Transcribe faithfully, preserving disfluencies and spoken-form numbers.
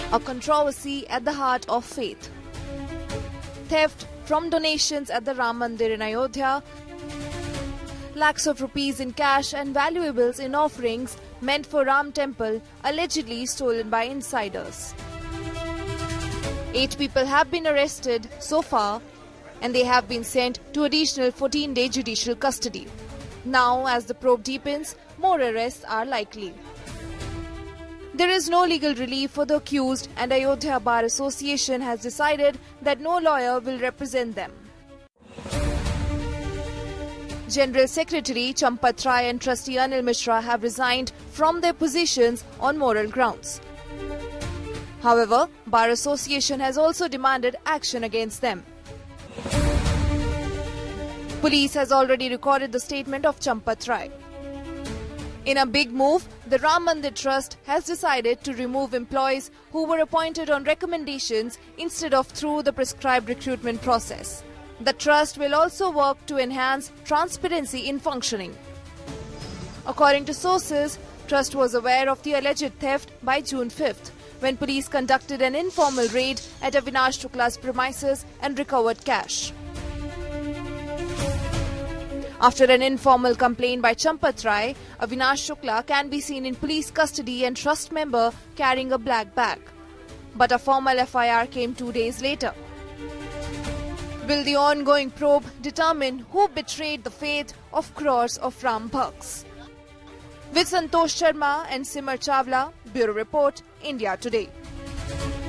A controversy at the heart of faith. Theft from donations at the Ram Mandir in Ayodhya. Lakhs of rupees in cash and valuables in offerings meant for Ram Temple allegedly stolen by insiders. Eight people have been arrested so far and they have been sent to additional fourteen-day judicial custody. Now, as the probe deepens, more arrests are likely. There is no legal relief for the accused and Ayodhya Bar Association has decided that no lawyer will represent them. General Secretary Champat Rai and Trustee Anil Mishra have resigned from their positions on moral grounds. However, Bar Association has also demanded action against them. Police has already recorded the statement of Champat Rai. In a big move, the Ram Mandir Trust has decided to remove employees who were appointed on recommendations instead of through the prescribed recruitment process. The trust will also work to enhance transparency in functioning. According to sources, Trust was aware of the alleged theft by June fifth, when police conducted an informal raid at Avinash Shukla's premises and recovered cash. After an informal complaint by Champat Rai, Avinash Shukla can be seen in police custody and trust member carrying a black bag. But a formal F I R came two days later. Will the ongoing probe determine who betrayed the faith of crores of Ram Bhakts? With Santosh Sharma and Simar Chawla, Bureau Report, India Today.